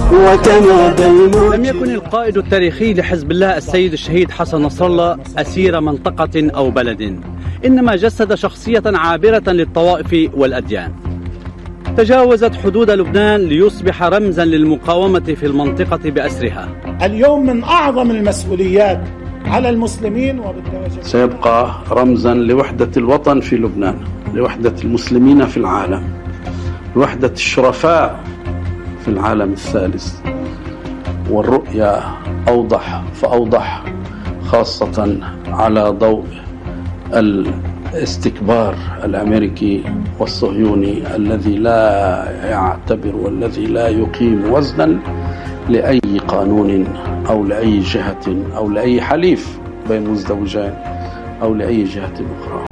وكما بالموت. لم يكن القائد التاريخي لحزب الله السيد الشهيد حسن نصر الله أسير منطقة أو بلد، إنما جسد شخصية عابرة للطوائف والأديان، تجاوزت حدود لبنان ليصبح رمزا للمقاومة في المنطقة بأسرها. اليوم من أعظم المسؤوليات على المسلمين وبالتواجد سيبقى رمزا لوحدة الوطن في لبنان، لوحدة المسلمين في العالم، لوحدة الشرفاء في العالم الثالث. والرؤية أوضح فأوضح، خاصة على ضوء الاستكبار الأمريكي والصهيوني الذي لا يعتبر والذي لا يقيم وزنا لأي قانون أو لأي جهة أو لأي حليف بين مزدوجين أو لأي جهة أخرى.